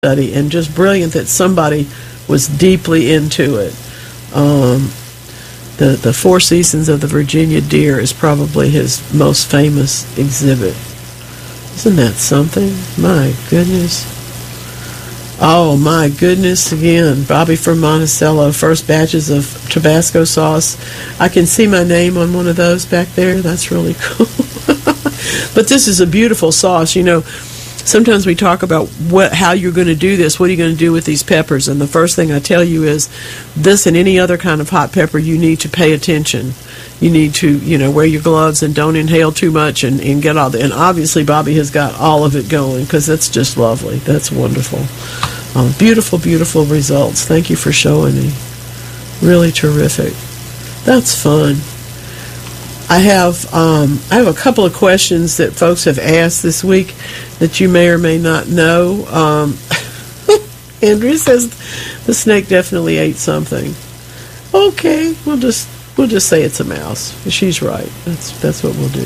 study, and just brilliant that somebody was deeply into it. The Four Seasons of the Virginia Deer is probably his most famous exhibit. Isn't that something? My goodness. Oh, my goodness, again. Bobby from Monticello, first batches of Tabasco sauce. I can see my name on one of those back there. That's really cool. But this is a beautiful sauce. You know, sometimes we talk about how you're going to do this. What are you going to do with these peppers? And the first thing I tell you is this and any other kind of hot pepper, you need to pay attention. You need to, wear your gloves and don't inhale too much and get all the... And obviously, Bobby has got all of it going because that's just lovely. That's wonderful. Beautiful, beautiful results. Thank you for showing me. Really terrific. That's fun. I have a couple of questions that folks have asked this week that you may or may not know. Andrea says the snake definitely ate something. Okay, we'll just say it's a mouse. She's right. That's what we'll do.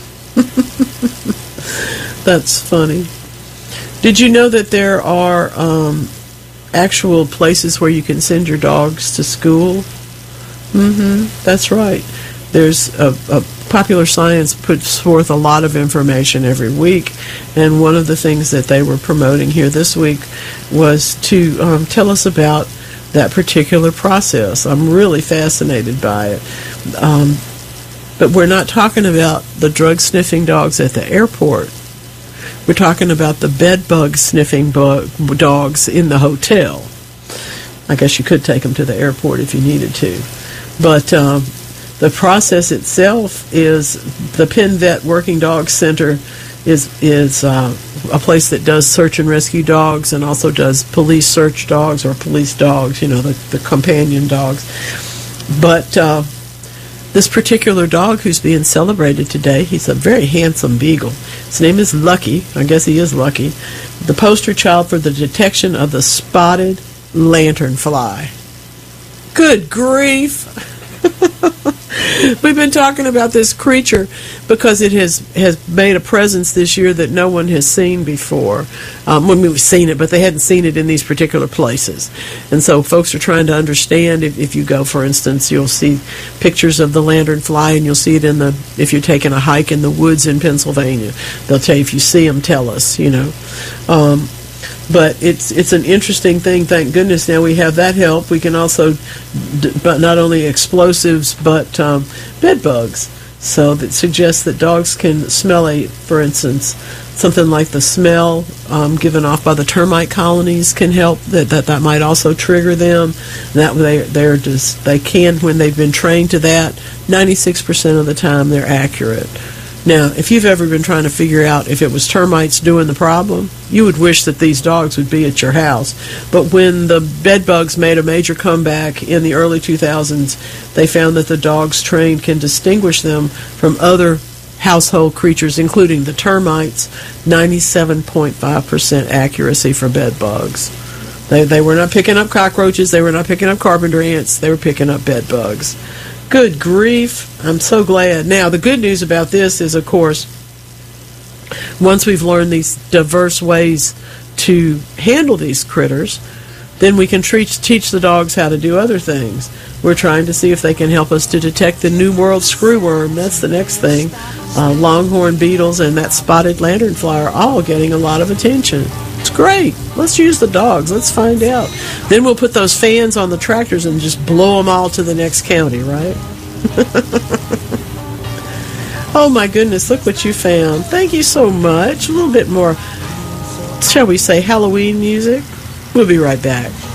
That's funny. Did you know that there are actual places where you can send your dogs to school? That's right. There's a Popular Science puts forth a lot of information every week, and one of the things that they were promoting here this week was to tell us about that particular process. I'm really fascinated by it. But we're not talking about the drug-sniffing dogs at the airport. We're talking about the bed bug sniffing dogs in the hotel. I guess you could take them to the airport if you needed to. But the process itself is the Penn Vet Working Dog Center is a place that does search and rescue dogs and also does police search dogs or police dogs, the companion dogs. But this particular dog who's being celebrated today, he's a very handsome beagle. His name is Lucky. I guess he is Lucky. The poster child for the detection of the spotted lanternfly. Good grief! We've been talking about this creature because it has made a presence this year that no one has seen before. When we've seen it, but they hadn't seen it in these particular places. And so folks are trying to understand. If you go, for instance, you'll see pictures of the lanternfly, and you'll see it if you're taking a hike in the woods in Pennsylvania. They'll tell you, if you see them, tell us, But it's an interesting thing. Thank goodness now we have that help. We can also, but not only explosives, but bed bugs. So that suggests that dogs can smell for instance, something like the smell given off by the termite colonies can help. That might also trigger them. That they can, when they've been trained to that. 96% of the time they're accurate. Now, if you've ever been trying to figure out if it was termites doing the problem, you would wish that these dogs would be at your house. But when the bed bugs made a major comeback in the early 2000s, they found that the dogs trained can distinguish them from other household creatures, including the termites. 97.5% accuracy for bed bugs. They were not picking up cockroaches, they were not picking up carpenter ants, they were picking up bed bugs. Good grief. I'm so glad. Now, the good news about this is, of course, once we've learned these diverse ways to handle these critters, then we can teach the dogs how to do other things. We're trying to see if they can help us to detect the New World screwworm. That's the next thing. Longhorn beetles and that spotted lanternfly are all getting a lot of attention. It's great. Let's use the dogs. Let's find out. Then we'll put those fans on the tractors and just blow them all to the next county, right? Oh my goodness, look what you found. Thank you so much. A little bit more, shall we say, Halloween music. We'll be right back.